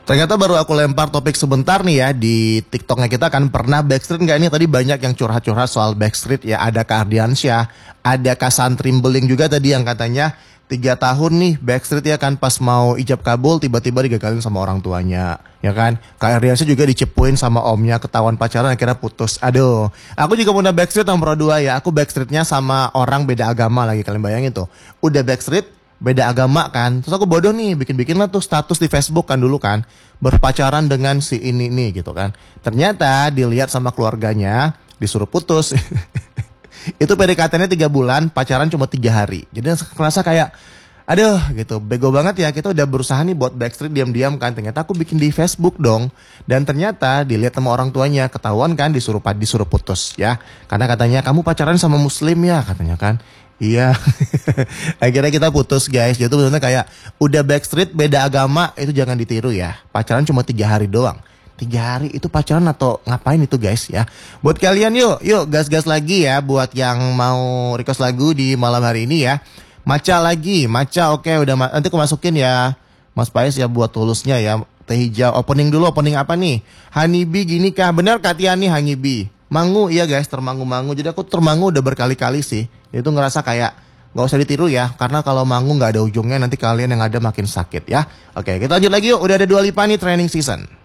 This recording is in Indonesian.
Ternyata baru aku lempar topik sebentar nih ya di TikToknya kita kan pernah Backstreet nggak nih? Tadi banyak yang curhat-curhat soal Backstreet ya. Ada Kak Ardiansyah, ada Kak Santrim Beling juga tadi yang katanya 3 tahun nih Backstreet ya kan pas mau ijab kabul tiba-tiba digagalin sama orang tuanya ya kan. Kak Ardiansyah juga dicepuin sama omnya ketahuan pacaran akhirnya putus. Aduh, aku juga punya Backstreet nomor 2 ya. Aku Backstreetnya sama orang beda agama lagi, kalian bayangin tuh. Udah Backstreet beda agama kan. Terus aku bodoh nih bikin-bikin lah tuh status di Facebook kan dulu kan berpacaran dengan si ini nih gitu kan. Ternyata dilihat sama keluarganya disuruh putus. Itu PDKT-nya 3 bulan, pacaran cuma 3 hari. Jadi ngerasa kayak aduh gitu, bego banget ya. Kita udah berusaha nih buat Backstreet diam-diam kan. Ternyata aku bikin di Facebook dong. Dan ternyata dilihat sama orang tuanya, ketahuan kan disuruh putus ya. Karena katanya kamu pacaran sama muslim ya katanya kan. Iya. Akhirnya kita putus guys. Jadi benar kayak udah Backstreet beda agama itu jangan ditiru ya. Pacaran cuma 3 hari doang. 3 hari itu pacaran atau ngapain itu guys ya. Buat kalian yuk gas-gas lagi ya. Buat yang mau request lagu di malam hari ini ya. Maca lagi, Maca oke udah nanti aku masukin ya. Mas Pais ya buat tulusnya ya. Teh hijau opening dulu, opening apa nih? Hanibi gini kah? Benar Katiani Hanibi. Mangu iya guys, termangu-mangu. Jadi aku termangu udah berkali-kali sih. Itu ngerasa kayak nggak usah ditiru ya. Karena kalau mangu nggak ada ujungnya nanti kalian yang ada makin sakit ya. Oke kita lanjut lagi yuk. Udah ada Dua Lipa nih training season.